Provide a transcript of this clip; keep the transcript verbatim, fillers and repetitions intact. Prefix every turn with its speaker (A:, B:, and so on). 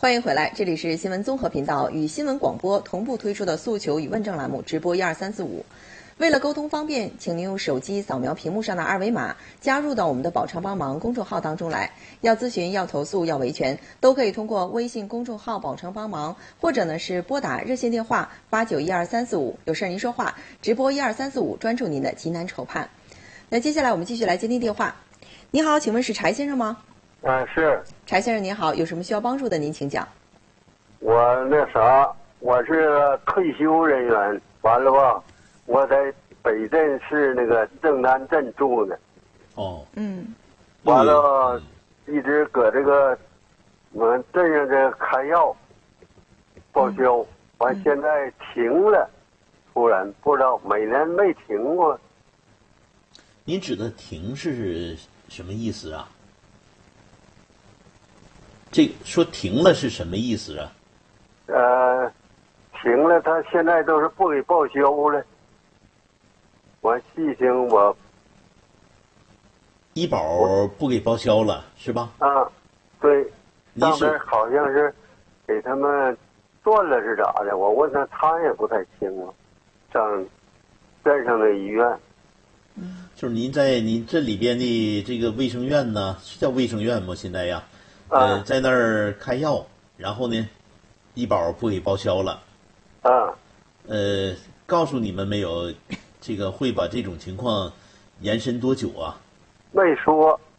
A: 欢迎回来，这里是新闻综合频道与新闻广播同步推出的诉求与问政栏目直播一二三四五。为了沟通方便，请您用手机扫描屏幕上的二维码，加入到我们的保诚帮忙公众号当中来。要咨询、要投诉、要维权，都可以通过微信公众号保诚帮忙，或者呢是拨打热线电话八九一二三四五，有事您说话，直播一二三四五，专注您的急难愁盼。那接下来我们继续来接听电话。你好，请问是柴先生吗？
B: 啊，是。
A: 柴先生您好，有什么需要帮助的您请讲。
B: 我那啥，我是退休人员，完了吧，我在北镇市那个正南镇住呢。
C: 哦。
A: 嗯。
B: 完了，一直搁这个我们镇上这开药报销，
A: 嗯、
B: 完现在停了，突然不知道，每年没停过。
C: 您指的停是什么意思啊？这说停了是什么意思啊？
B: 呃，停了，他现在都是不给报销了。完，细听我
C: 医保不给报销了，是吧？
B: 啊，对，上
C: 是
B: 边好像是给他们断了是咋的？我问他，他也不太清楚。上镇上的医院。
C: 就是您在您这里边的这个卫生院呢，是叫卫生院吗？现在呀，呃，
B: 啊、
C: 在那儿开药，然后呢，医保不给报销了。
B: 啊。
C: 呃，告诉你们没有，这个会把这种情况延伸多久啊？
B: 没说。